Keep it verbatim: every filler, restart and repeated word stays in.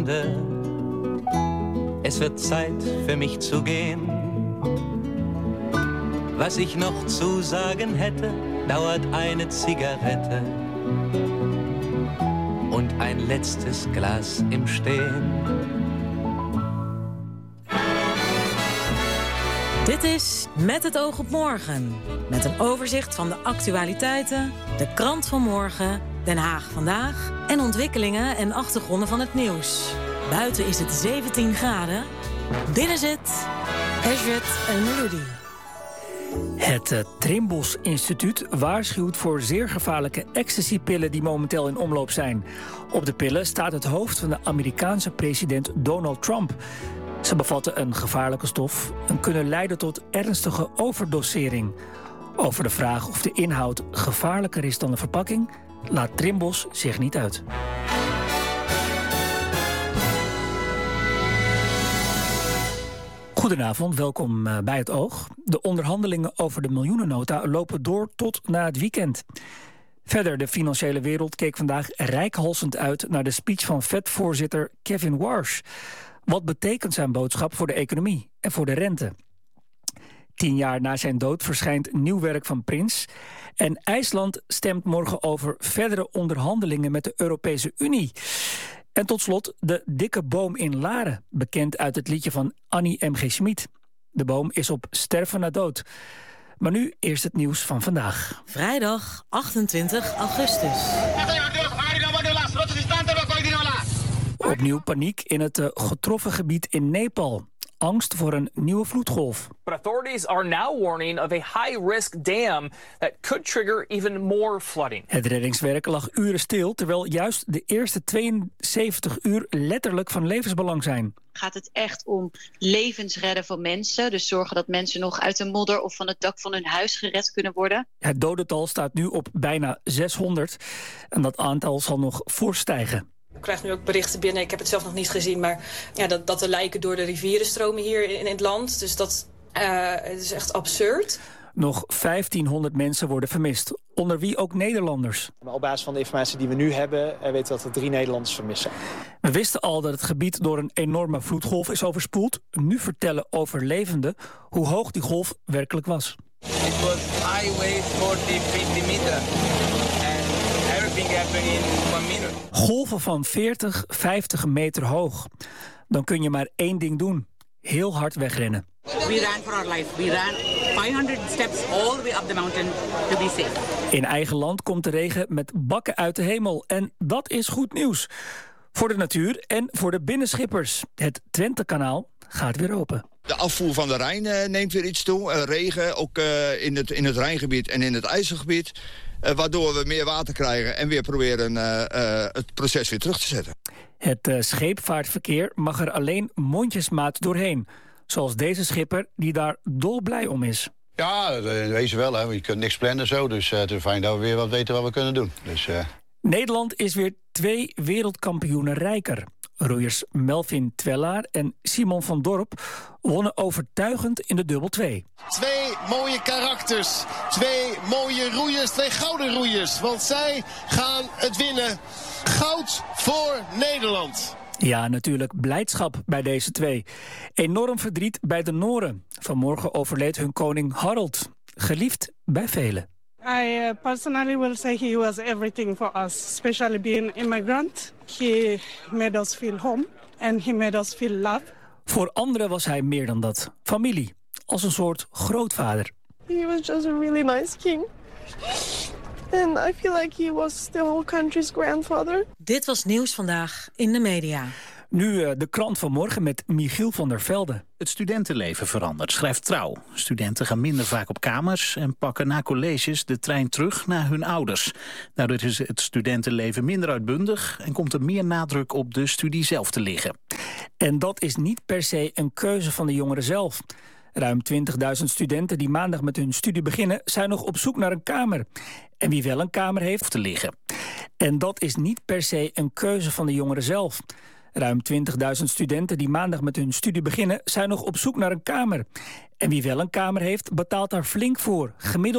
Es wird Zeit für mich zu gehen. Was ich noch zu sagen hätte, dauert eine Zigarette und ein letztes Glas im Stehen. Dit is Met het oog op morgen. Met een overzicht van de actualiteiten, de krant van morgen, Den Haag vandaag en ontwikkelingen en achtergronden van het nieuws. Buiten is het zeventien graden. Binnen zit Eswet en Melody. Het uh, Trimbos Instituut waarschuwt voor zeer gevaarlijke ecstasypillen die momenteel in omloop zijn. Op de pillen staat het hoofd van de Amerikaanse president Donald Trump. Ze bevatten een gevaarlijke stof en kunnen leiden tot ernstige overdosering. Over de vraag of de inhoud gevaarlijker is dan de verpakking laat Trimbos zich niet uit. Goedenavond, welkom bij Het Oog. De onderhandelingen over de miljoenennota lopen door tot na het weekend. Verder, de financiële wereld keek vandaag reikhalzend uit naar de speech van F E D-voorzitter Kevin Warsh. Wat betekent zijn boodschap voor de economie en voor de rente? Tien jaar na zijn dood verschijnt nieuw werk van Prins. En IJsland stemt morgen over verdere onderhandelingen met de Europese Unie. En tot slot de dikke boom in Laren, bekend uit het liedje van Annie M G. Schmid. De boom is op sterven na dood. Maar nu eerst het nieuws van vandaag. Vrijdag achtentwintig augustus. Opnieuw paniek in het uh, getroffen gebied in Nepal. Angst voor een nieuwe vloedgolf. But authorities are now warning of a high-risk dam that could trigger even more flooding. Het reddingswerk lag uren stil, terwijl juist de eerste tweeënzeventig uur letterlijk van levensbelang zijn. Gaat het echt om levens redden van mensen? Dus zorgen dat mensen nog uit de modder of van het dak van hun huis gered kunnen worden? Het dodental staat nu op bijna zeshonderd en dat aantal zal nog fors stijgen. Ik krijg nu ook berichten binnen, ik heb het zelf nog niet gezien, maar ja, dat, dat de lijken door de rivieren stromen hier in, in het land. Dus dat uh, het is echt absurd. Nog vijftienhonderd mensen worden vermist, onder wie ook Nederlanders. Op basis van de informatie die we nu hebben, weten we dat er drie Nederlanders vermissen. We wisten al dat het gebied door een enorme vloedgolf is overspoeld. Nu vertellen overlevenden hoe hoog die golf werkelijk was. It was highway forty, fifty meter. And everything happened in one minute. Golven van veertig, vijftig meter hoog. Dan kun je maar één ding doen. Heel hard wegrennen. We ran for our life. We ran vijfhonderd steps all the way up the mountain to be safe. In eigen land komt de regen met bakken uit de hemel. En dat is goed nieuws. Voor de natuur en voor de binnenschippers. Het Twentekanaal gaat weer open. De afvoer van de Rijn uh, neemt weer iets toe. Uh, regen, ook uh, in, het, in het Rijngebied en in het IJsselgebied. Uh, waardoor we meer water krijgen en weer proberen uh, uh, het proces weer terug te zetten. Het uh, scheepvaartverkeer mag er alleen mondjesmaat doorheen. Zoals deze schipper die daar dolblij om is. Ja, wees wel. Hè. Je kunt niks plannen zo. Dus uh, het is fijn dat we weer wat weten wat we kunnen doen. Dus, uh... Nederland is weer twee wereldkampioenen rijker. Roeiers Melvin Twellaar en Simon van Dorp wonnen overtuigend in de dubbel twee. Twee mooie karakters, twee mooie roeiers, twee gouden roeiers. Want zij gaan het winnen. Goud voor Nederland. Ja, natuurlijk blijdschap bij deze twee. Enorm verdriet bij de Noren. Vanmorgen overleed hun koning Harald. Geliefd bij velen. I uh, personally will say he was everything for us, especially being immigrant. He made us feel home and he made us feel love. Voor anderen was hij meer dan dat. Familie, als een soort grootvader. He was just a really nice king. And I feel like he was the whole country's grandfather. Dit was Nieuws Vandaag in de media. Nu uh, de krant van morgen met Michiel van der Velde. Het studentenleven verandert, schrijft Trouw. Studenten gaan minder vaak op kamers en pakken na colleges de trein terug naar hun ouders. Daardoor is het studentenleven minder uitbundig en komt er meer nadruk op de studie zelf te liggen. En dat is niet per se een keuze van de jongeren zelf. Ruim twintigduizend studenten die maandag met hun studie beginnen zijn nog op zoek naar een kamer. En wie wel een kamer heeft, te liggen. En dat is niet per se een keuze van de jongeren zelf. Ruim twintigduizend studenten die maandag met hun studie beginnen zijn nog op zoek naar een kamer. En wie wel een kamer heeft, betaalt daar flink voor. Gemiddeld